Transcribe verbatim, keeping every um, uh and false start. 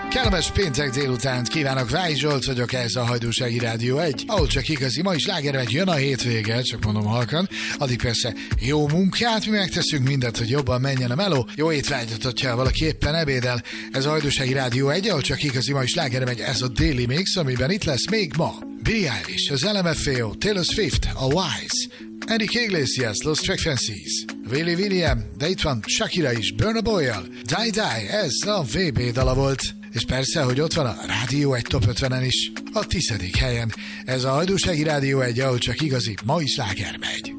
Kellemes péntek délutánt kívánok, Váj Zsolt vagyok, ez a Hajdúsági Rádió egy, ahol csak igazi, ma is slágermegy, jön a hétvége, csak mondom halkan, addig persze jó munkát, mi megteszünk mindent, hogy jobban menjen a meló, jó étvágyat, hogyha valaki éppen ebédel, ez a Hajdúsági Rádió egy, ahol csak igazi, ma is slágermegy, ez a Daily Mix, amiben itt lesz még ma Billie Eilish, az el em ef o, Taylor Swift, a Wise, Enrique Iglesias, Lost Frequencies, Willie William, de itt van Shakira is, Burna Boy-jal, Die Die, ez a vé bé dala volt. És persze, hogy ott van a Rádió egy top ötvenen is, a tizedik helyen. Ez a Hajdúsági Rádió egy, ahol csak igazi, ma is sláger megy.